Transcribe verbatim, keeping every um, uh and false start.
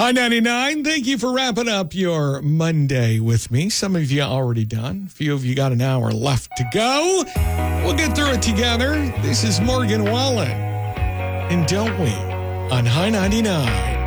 Hi, ninety-nine. Thank you for wrapping up your Monday with me. Some of you already done. A few of you got an hour left to go. We'll get through it together. This is Morgan Wallen. And don't we? On High ninety-nine.